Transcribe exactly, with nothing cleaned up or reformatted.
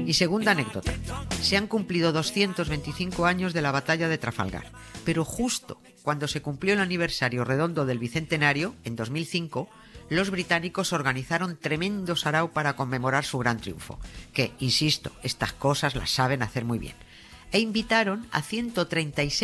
Y segunda anécdota. Se han cumplido doscientos veinticinco años de la batalla de Trafalgar, pero justo cuando se cumplió el aniversario redondo del bicentenario, en dos mil cinco, los británicos organizaron tremendo sarao para conmemorar su gran triunfo, que, insisto, estas cosas las saben hacer muy bien, e invitaron a ciento treinta y seis